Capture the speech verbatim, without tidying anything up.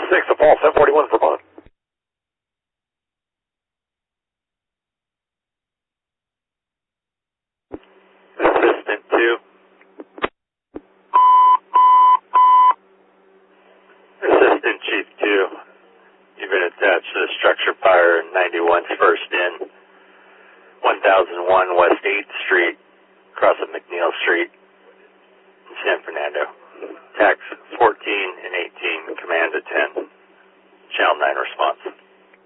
six to Paul, seven forty-one for Bond. Assistant two. Assistant Chief two. You've been attached to the structure fire ninety-one's first in. one thousand one West eighth Street, across of McNeil Street in San Fernando. Tax fourteen and eighteen, command to ten. Channel nine response.